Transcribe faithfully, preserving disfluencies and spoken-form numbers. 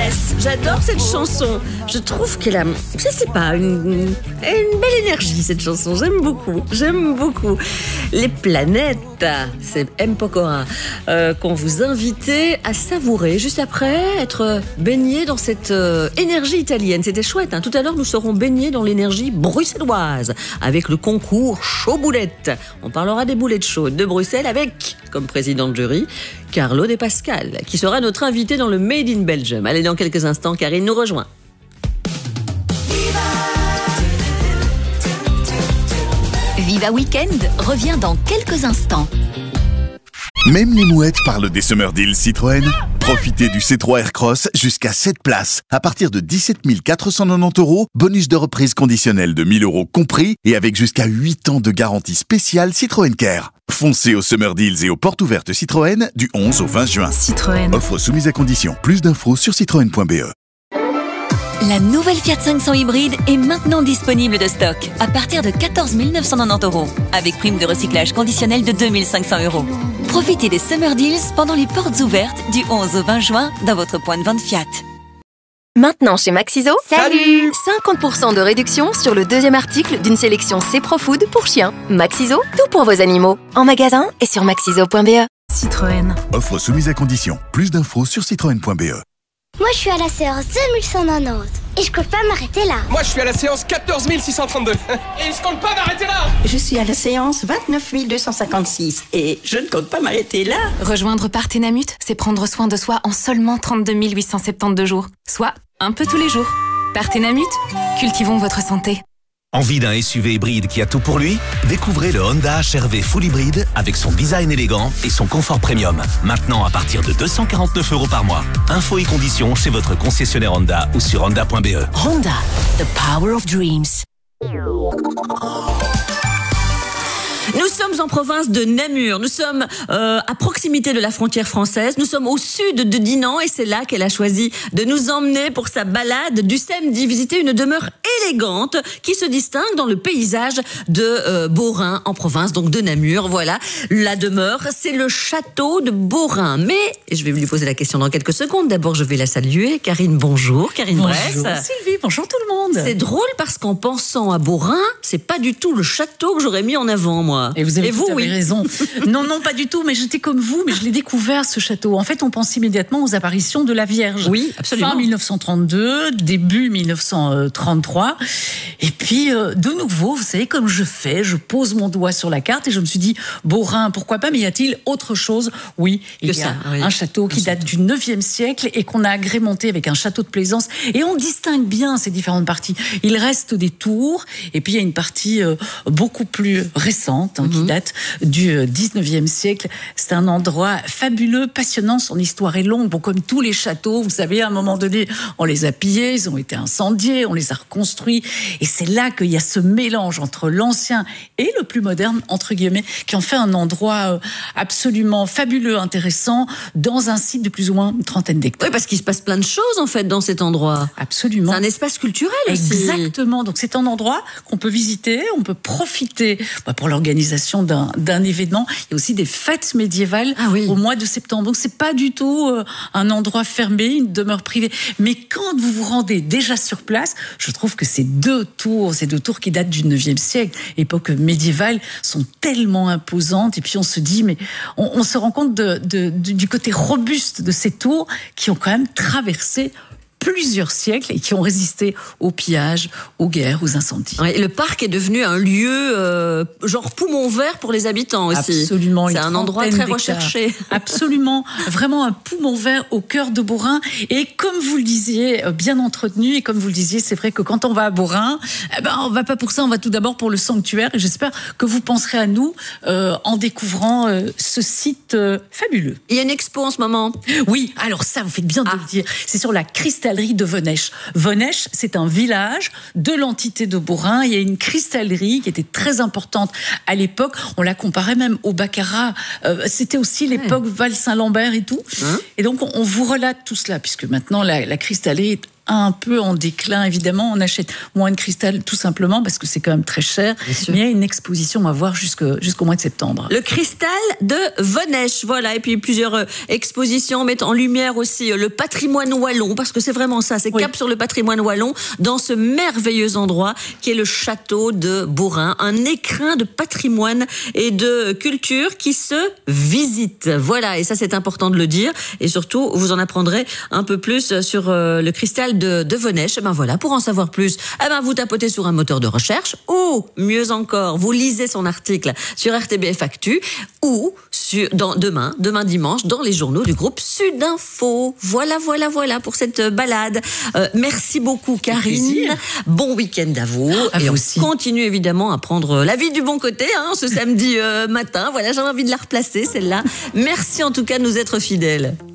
Yes, j'adore cette chanson. Je trouve qu'elle a, je sais pas, une, une belle énergie cette chanson. J'aime beaucoup, j'aime beaucoup. Les planètes, c'est M. Pokora euh, qu'on vous invitait à savourer juste après être baigné dans cette euh, énergie italienne. C'était chouette. Hein. Tout à l'heure, nous serons baignés dans l'énergie bruxelloise avec le concours Chaud Boulette. On parlera des boulettes chaudes de Bruxelles avec, comme président de jury, Carlo De Pascal, qui sera notre invité dans le Made in Belgium. Allez, dans quelques instants, Karine nous rejoint. Viva Weekend revient dans quelques instants. Même les mouettes parlent des Summer Deals Citroën. Profitez du C trois Aircross jusqu'à sept places. À partir de dix-sept mille quatre cent quatre-vingt-dix euros, bonus de reprise conditionnel de mille euros compris et avec jusqu'à huit ans de garantie spéciale Citroën Care. Foncez aux Summer Deals et aux portes ouvertes Citroën du onze au vingt juin. Citroën. Offre soumise à condition. Plus d'infos sur citroën point b e. La nouvelle Fiat cinq cents hybride est maintenant disponible de stock à partir de quatorze mille neuf cent quatre-vingt-dix euros avec prime de recyclage conditionnelle de deux mille cinq cents euros. Profitez des Summer Deals pendant les portes ouvertes du onze au vingt juin dans votre point de vente Fiat. Maintenant chez Maxiso, Salut cinquante pour cent de réduction sur le deuxième article d'une sélection C Pro Food pour chiens. Maxiso, tout pour vos animaux. En magasin et sur maxiso point b e. Citroën. Offre soumise à condition. Plus d'infos sur citroën point b e. Moi je suis à la séance deux mille cent quatre-vingt-dix et je compte pas m'arrêter là. Moi je suis à la séance quatorze mille six cent trente-deux et je compte pas m'arrêter là. Je suis à la séance vingt-neuf mille deux cent cinquante-six et je ne compte pas m'arrêter là. Rejoindre Partenamut, c'est prendre soin de soi en seulement trente-deux mille huit cent soixante-douze jours, soit un peu tous les jours. Partenamut, cultivons votre santé. Envie d'un S U V hybride qui a tout pour lui? Découvrez le Honda H R V Full Hybride avec son design élégant et son confort premium. Maintenant à partir de deux cent quarante-neuf euros par mois. Infos et conditions chez votre concessionnaire Honda ou sur honda point b e. Honda, the power of dreams. Nous sommes en province de Namur, nous sommes euh, à proximité de la frontière française, nous sommes au sud de Dinan et c'est là qu'elle a choisi de nous emmener pour sa balade du samedi, visiter une demeure élégante qui se distingue dans le paysage de euh, Beaurain en province, donc de Namur. Voilà, la demeure, c'est le château de Beaurain. Mais, et je vais lui poser la question dans quelques secondes, d'abord je vais la saluer. Karine, bonjour. Karine Bonjour Bresse. Sylvie, bonjour tout le monde. C'est drôle parce qu'en pensant à Beaurain, c'est pas du tout le château que j'aurais mis en avant, moi. Et vous avez Et tout vous, à fait oui. raison. Non, non, pas du tout, mais j'étais comme vous, mais je l'ai découvert, ce château. En fait, on pense immédiatement aux apparitions de la Vierge. Oui, absolument. Fin mille neuf cent trente-deux, début mille neuf cent trente-trois. Et puis, euh, de nouveau, vous savez, comme je fais, je pose mon doigt sur la carte et je me suis dit, Beaurain, pourquoi pas, mais y a-t-il autre chose? Oui, il Que y a ça, oui. un château qui Un date du neuvième siècle et qu'on a agrémenté avec un château de plaisance. Et on distingue bien ces différentes parties. Il reste des tours et puis il y a une partie euh, beaucoup plus récente, hein, Mm-hmm. qui date du dix-neuvième siècle. C'est un endroit fabuleux, passionnant. Son histoire est longue. Bon, comme tous les châteaux, vous savez, à un moment donné, on les a pillés, ils ont été incendiés, on les a reconstruits. Et c'est là qu'il y a ce mélange entre l'ancien et le plus moderne, entre guillemets, qui en fait un endroit absolument fabuleux, intéressant, dans un site de plus ou moins une trentaine d'hectares. Oui, parce qu'il se passe plein de choses, en fait, dans cet endroit. Absolument. C'est un espace culturel aussi. Exactement. Donc, c'est un endroit qu'on peut visiter, on peut profiter bah, pour l'organisation d'un, d'un événement. Il y a aussi des fêtes médiévales ah oui. au mois de septembre. Donc, c'est pas du tout euh, un endroit fermé, une demeure privée. Mais quand vous vous rendez déjà sur place, je trouve que ces deux tours, ces deux tours qui datent du neuvième siècle, époque médiévale, sont tellement imposantes. Et puis, on se dit, mais on, on se rend compte de, de, de, du côté robuste de ces tours qui ont quand même traversé plusieurs siècles et qui ont résisté aux pillages, aux guerres, aux incendies. Ouais, le parc est devenu un lieu euh, genre poumon vert pour les habitants aussi. Absolument. C'est un endroit très d'hectares. recherché. Absolument. Vraiment un poumon vert au cœur de Beaurain. Et comme vous le disiez, bien entretenu. Et comme vous le disiez, c'est vrai que quand on va à Beaurain, eh ben, on va pas pour ça, on va tout d'abord pour le sanctuaire. Et j'espère que vous penserez à nous euh, en découvrant euh, ce site euh, fabuleux. Il y a une expo en ce moment. Oui, alors ça, vous faites bien de ah. le dire. C'est sur la cristallerie de Venèche. Venèche, c'est un village de l'entité de Beaurain. Il y a une cristallerie qui était très importante à l'époque. On la comparait même au baccarat. Euh, c'était aussi l'époque ouais. Val Saint-Lambert et tout. Hein et donc, on, on vous relate tout cela, puisque maintenant, la, la cristallerie est un peu en déclin, évidemment. On achète moins de cristal tout simplement parce que c'est quand même très cher. Mais il y a une exposition à voir jusqu'au, jusqu'au mois de septembre. Le cristal de Vonêche, voilà. Et puis plusieurs euh, expositions mettent en lumière aussi euh, le patrimoine wallon, parce que c'est vraiment ça, c'est oui. cap sur le patrimoine wallon dans ce merveilleux endroit qui est le château de Beaurain, un écrin de patrimoine et de culture qui se visite. Voilà, et ça c'est important de le dire. Et surtout, vous en apprendrez un peu plus sur euh, le cristal de, de Vonêche. Et ben voilà, pour en savoir plus, eh ben vous tapotez sur un moteur de recherche, ou mieux encore, vous lisez son article sur R T B F Actu, ou sur, dans, demain, demain dimanche, dans les journaux du groupe Sudinfo. Voilà, voilà, voilà pour cette balade. Euh, merci beaucoup, Karine. Bon week-end à vous. À et vous on aussi. continue évidemment à prendre la vie du bon côté, hein, ce samedi euh, matin. Voilà, j'avais envie de la replacer, celle-là. Merci en tout cas de nous être fidèles.